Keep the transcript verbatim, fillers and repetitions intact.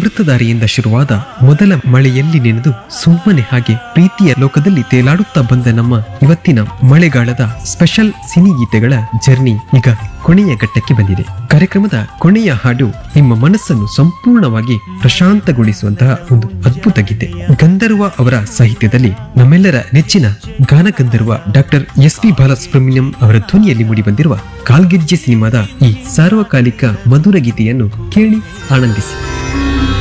ಅಮೃತಧಾರೆಯಿಂದ ಶುರುವಾದ ಮೊದಲ ಮಳೆಯಲ್ಲಿ ನೆನೆದು ಸುಮ್ಮನೆ ಹಾಗೆ ಪ್ರೀತಿಯ ಲೋಕದಲ್ಲಿ ತೇಲಾಡುತ್ತಾ ಬಂದ ನಮ್ಮ ಇವತ್ತಿನ ಮಳೆಗಾಲದ ಸ್ಪೆಷಲ್ ಸಿನಿ ಗೀತೆಗಳ ಜರ್ನಿ ಈಗ ಕೊನೆಯ ಘಟ್ಟಕ್ಕೆ ಬಂದಿದೆ. ಕಾರ್ಯಕ್ರಮದ ಕೊನೆಯ ಹಾಡು ನಿಮ್ಮ ಮನಸ್ಸನ್ನು ಸಂಪೂರ್ಣವಾಗಿ ಪ್ರಶಾಂತಗೊಳಿಸುವಂತಹ ಒಂದು ಅದ್ಭುತ ಗೀತೆ. ಗಂಧರ್ವ ಅವರ ಸಾಹಿತ್ಯದಲ್ಲಿ ನಮ್ಮೆಲ್ಲರ ನೆಚ್ಚಿನ ಗಾನಗಂಧರ್ವ ಡಾಕ್ಟರ್ ಎಸ್ ಪಿ ಬಾಲಸುಬ್ರಹ್ಮಣ್ಯಂ ಅವರ ಧ್ವನಿಯಲ್ಲಿ ಮೂಡಿಬಂದಿರುವ ಕಾಲ್ಗೆಜ್ಜೆ ಸಿನಿಮಾದ ಈ ಸಾರ್ವಕಾಲಿಕ ಮಧುರ ಗೀತೆಯನ್ನು ಕೇಳಿ ಆನಂದಿಸಿ.